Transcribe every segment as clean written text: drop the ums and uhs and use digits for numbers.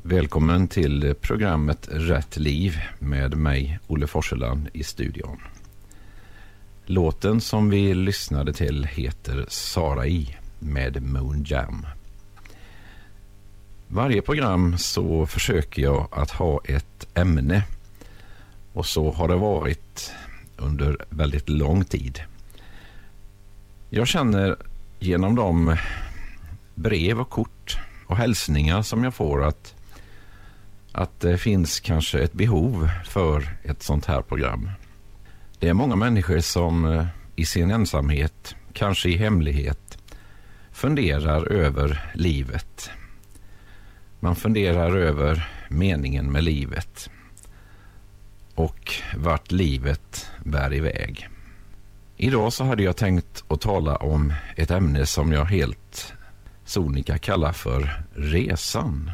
Välkommen till programmet Rätt liv med mig, Olle Forseland, i studion. Låten som vi lyssnade till heter Sarai med Moon Jam. Varje program så försöker jag att ha ett ämne, och så har det varit under väldigt lång tid. Jag känner genom de brev och kort och hälsningar som jag får att det finns kanske ett behov för ett sånt här program. Det är många människor som i sin ensamhet, kanske i hemlighet, funderar över livet. Man funderar över meningen med livet och vart livet bär iväg. Idag så hade jag tänkt att tala om ett ämne som jag helt sonika kallar för resan.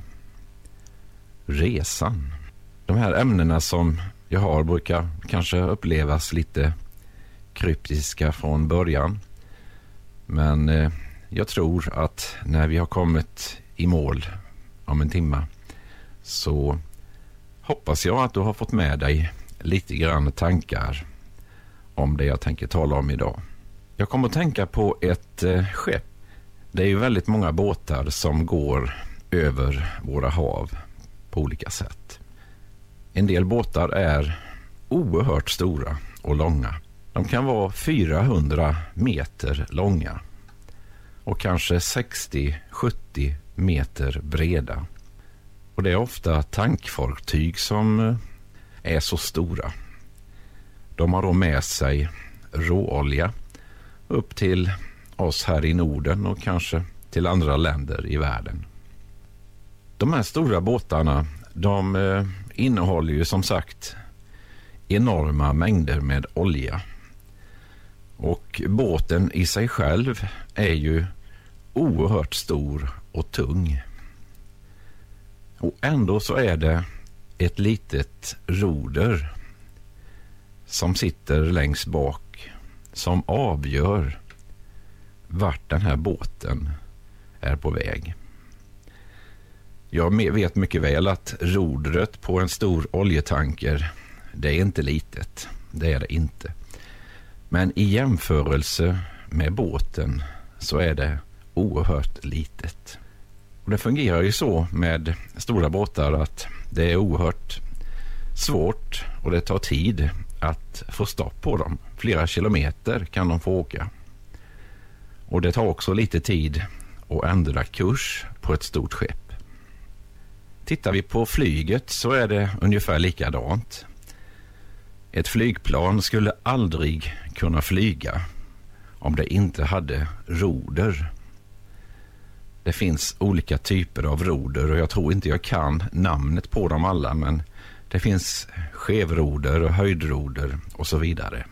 Resan. De här ämnena som jag har brukar kanske upplevas lite kryptiska från början. Men jag tror att när vi har kommit i mål om en timme så hoppas jag att du har fått med dig lite grann tankar om det jag tänker tala om idag. Jag kommer att tänka på ett skepp. Det är ju väldigt många båtar som går över våra hav på olika sätt. En del båtar är oerhört stora och långa. De kan vara 400 meter långa och kanske 60-70 meter breda. Och det är ofta tankfartyg som är så stora. De har då med sig råolja upp till oss här i Norden och kanske till andra länder i världen. De här stora båtarna, de innehåller ju som sagt enorma mängder med olja. Och båten i sig själv är ju oerhört stor och tung. Och ändå så är det ett litet roder som sitter längst bak som avgör vart den här båten är på väg. Jag vet mycket väl att rodret på en stor oljetanker, det är inte litet. Det är det inte. Men i jämförelse med båten så är det oerhört litet. Och det fungerar ju så med stora båtar att det är oerhört svårt och det tar tid att få stopp på dem. Flera kilometer kan de få åka. Och det tar också lite tid att ändra kurs på ett stort skepp. Tittar vi på flyget så är det ungefär likadant. Ett flygplan skulle aldrig kunna flyga om det inte hade roder. Det finns olika typer av roder och jag tror inte jag kan namnet på dem alla, men det finns skevroder och höjdroder och så vidare.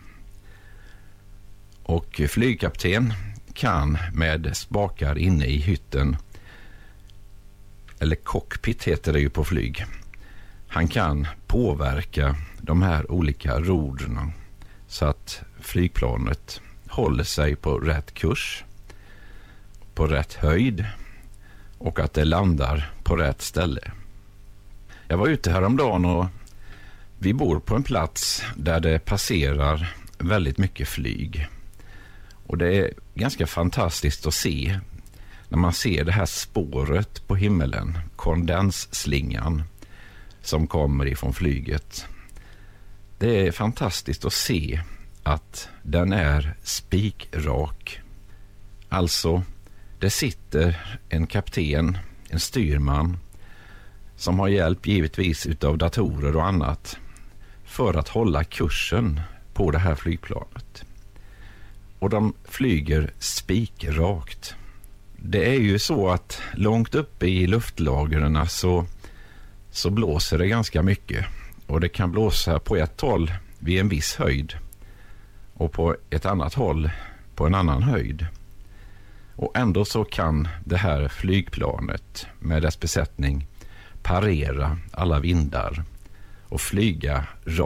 Och flygkapten kan med spakar inne i hytten, eller cockpit heter det ju på flyg, han kan påverka de här olika rodren så att flygplanet håller sig på rätt kurs, på rätt höjd och att det landar på rätt ställe. Jag var ute häromdagen och vi bor på en plats där det passerar väldigt mycket flyg. Och det är ganska fantastiskt att se när man ser det här spåret på himmelen, kondensslingan som kommer ifrån flyget. Det är fantastiskt att se att den är spikrak. Alltså, det sitter en kapten, en styrman, som har hjälp givetvis utav datorer och annat för att hålla kursen på det här flygplanet. Och de flyger spikrakt. Det är ju så att långt uppe i luftlagren så blåser det ganska mycket. Och det kan blåsa på ett håll vid en viss höjd och på ett annat håll på en annan höjd. Och ändå så kan det här flygplanet med dess besättning parera alla vindar och flyga rakt